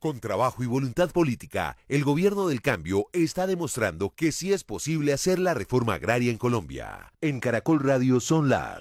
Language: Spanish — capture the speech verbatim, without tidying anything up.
Con trabajo y voluntad política, el gobierno del cambio está demostrando que sí es posible hacer la reforma agraria en Colombia. En Caracol Radio son las